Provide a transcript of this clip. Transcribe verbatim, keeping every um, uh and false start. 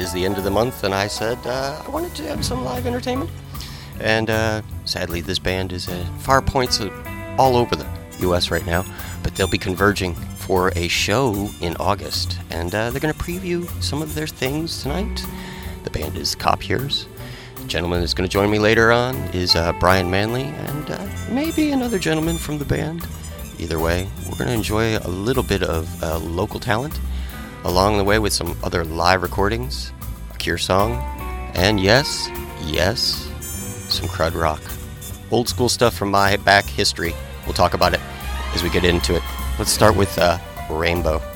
is the end of the month, and I said uh, I wanted to have some live entertainment. And uh, sadly, this band is at far points all over the U S right now, but they'll be converging for a show in August, and uh, they're going to preview some of their things tonight. The band is Copiers. The gentleman who's going to join me later on is uh, Brian Manley, and uh, maybe another gentleman from the band. Either way, we're going to enjoy a little bit of uh, local talent along the way with some other live recordings, a Cure song, and yes, yes, some crud rock. Old school stuff from my back history. We'll talk about it as we get into it. Let's start with uh, Rainbow.